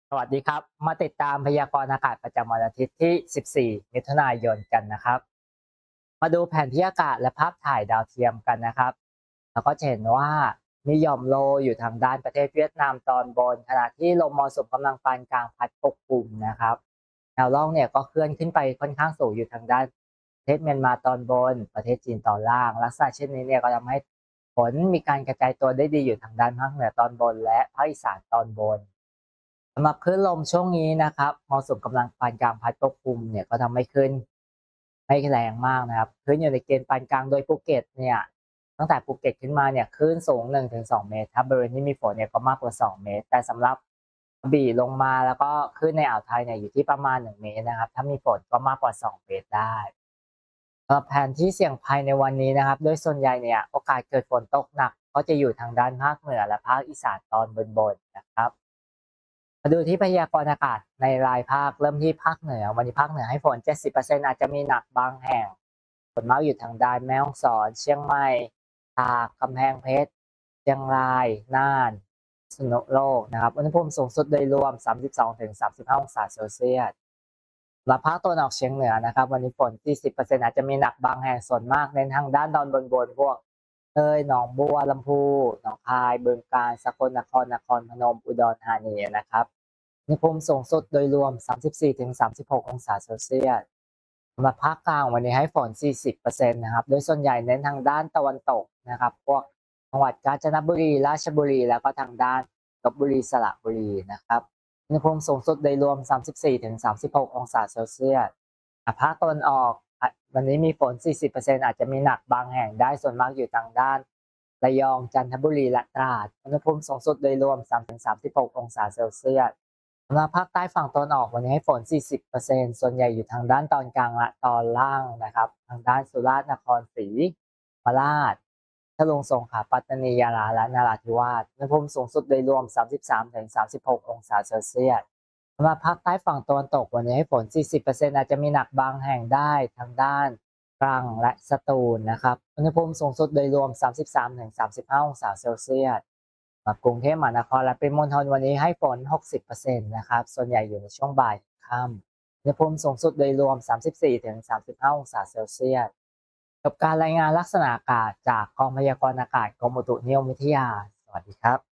สวัสดีครับมาติดตามพยากรณ์อากาศประจำวันอาทิตย์ที่ 14 มิถุนายนกันนะครับมาดูแผนที่อากาศและภาพถ่ายดาวเทียมกันนะครับแล้วก็จะเห็นว่ามีหย่อมโลอยู่ทางด้านประเทศเวียดนามตอนบนขณะที่ลมมรสุมกำลังปานกลางพัดปกคลุมนะครับแนวร่องเนี่ยก็เคลื่อนขึ้นไปค่อนข้างสูงอยู่ทางด้านประเทศเมียนมาตอนบนประเทศจีนตอนล่างลักษณะเช่นนี้เนี่ยก็ทำให้ฝนมีการกระจายตัวได้ดีอยู่ทางด้านภาคเหนือตอนบนและภาคอีสานตอนบน สำหรับคลื่นลมช่วงนี้นะครับมรสุมกำลังปานกลางพัดปกคลุมเนี่ยก็ทำให้คลื่นไม่แรงมากนะครับคลื่นอยู่ในเกณฑ์ปานกลางโดยภูเก็ตเนี่ยตั้งแต่ภูเก็ตขึ้นมาเนี่ยคลื่นสูง1 ถึง 2 เมตรถ้าบริเวณที่มีฝนเนี่ยก็มากกว่า2 เมตรแต่สำหรับกระบี่ลงมาแล้วก็คลื่นในอ่าวไทยเนี่ยอยู่ที่ประมาณ1 เมตรนะครับถ้ามีฝนก็มากกว่า2 เมตรได้สำหรับแผนที่เสี่ยงภัยในวันนี้นะครับโดยส่วนใหญ่เนี่ยโอกาสเกิดฝนตกหนักก็จะอยู่ทางด้านภาคเหนือและภาคอีสานตอนบนๆนะครับ มาดูที่พยากรณ์อากาศในรายภาคเริ่มที่ภาคเหนือวันนี้ภาคเหนือให้ฝน 70%อาจจะมีหนักบางแห่งฝนมากอยู่ทางด้านแม่ฮ่องสอนเชียงใหม่ตากกำแพงเพชรเชียงรายน่านพิษณุโลกนะครับอุณหภูมิสูงสุดโดยรวม 32 ถึง 35 องศาเซลเซียสสำหรับภาคตะวันออกเฉียงเหนือนะครับวันนี้ฝน 40%อาจจะมีหนักบางแห่งส่วนมากเน้นทางด้านตอนบนพวกหนองบัวลำพูหนองคายบึงกาฬสกลนครนครพนมอุดรธานีนะครับ อุณหภูมิสูงสุดโดยรวม 34 ถึง 36 องศาเซลเซียสสำหรับภาคกลางวันนี้ให้ฝน 40%นะครับโดยส่วนใหญ่เน้นทางด้านตะวันตกนะครับพวกจังหวัดกาญจนบุรีราชบุรีแล้วก็ทางด้านลพบุรีสระบุรีนะครับอุณหภูมิสูงสุดโดยรวม 34 ถึง 36 องศาเซลเซียสภาคตะวันออกวันนี้มีฝน 40%อาจจะมีหนักบางแห่งได้ส่วนมากอยู่ทางด้านระยองจันทบุรีและตราดอุณหภูมิสูงสุดโดยรวม 3 ถึง 36 องศาเซลเซียส สำหรับภาคใต้ฝั่งตะวันออกวันนี้ให้ฝน 40%ส่วนใหญ่อยู่ทางด้านตอนกลางและตอนล่างนะครับทางด้านสุราษฎร์นครศรีธรรมราชพัทลุงสงขลาปัตตานียะลาและนราธิวาสอุณหภูมิสูงสุดโดยรวม 33 ถึง 36 องศาเซลเซียสสำหรับภาคใต้ฝั่งตะวันตกวันนี้ให้ฝน 40%อาจจะมีหนักบางแห่งได้ทางด้านตรังและสตูลนะครับอุณหภูมิสูงสุดโดยรวม 33 ถึง 35 องศาเซลเซียส กรุงเทพมหานครและปริมณฑลวันนี้ให้ฝน 60%นะครับส่วนใหญ่อยู่ในช่วงบ่ายค่ำอุณหภูมิสูงสุดโดยรวม 34 ถึง 35 องศาเซลเซียสกับการรายงานลักษณะอากาศจากกองพยากรณ์อากาศกรมอุตุนิยมวิทยา สวัสดีครับ